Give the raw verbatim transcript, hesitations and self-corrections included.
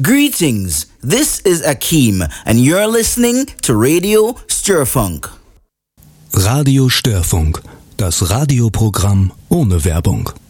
Greetings, this is Akeem and you're listening to Radio Störfunk. Radio Störfunk, das Radioprogramm ohne Werbung.